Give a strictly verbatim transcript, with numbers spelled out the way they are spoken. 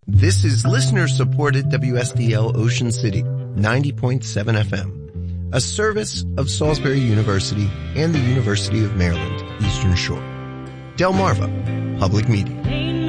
This is listener-supported W S D L Ocean City, ninety point seven F M, a service of Salisbury University and the University of Maryland, Eastern Shore. Delmarva Public Media.